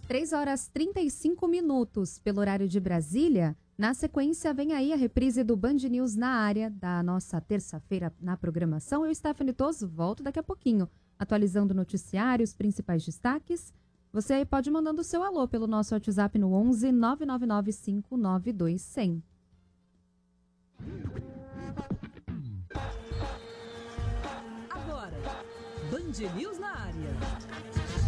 3h35 pelo horário de Brasília. Na sequência, vem aí a reprise do Band News na área da nossa terça-feira na programação. Eu, Stephanie Toso, volto daqui a pouquinho, atualizando o noticiário, os principais destaques. Você aí pode mandando o seu alô pelo nosso WhatsApp no 11 999 592 100. Agora, Band News na área.